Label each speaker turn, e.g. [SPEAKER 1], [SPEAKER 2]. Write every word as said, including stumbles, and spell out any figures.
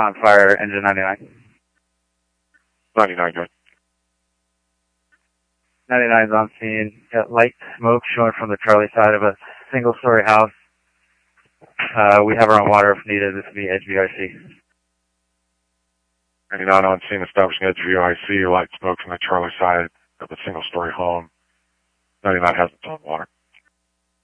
[SPEAKER 1] con fire, engine ninety-nine.
[SPEAKER 2] ninety-nine, good.
[SPEAKER 1] ninety-nine is on scene. Got light smoke showing from the Charlie side of a single-story house. Uh, we have our own water if needed. This would be Edge V I C.
[SPEAKER 2] ninety-nine on scene, establishing Edge V I C. Light smoke from the Charlie side of a single-story home. ninety-nine has its own water.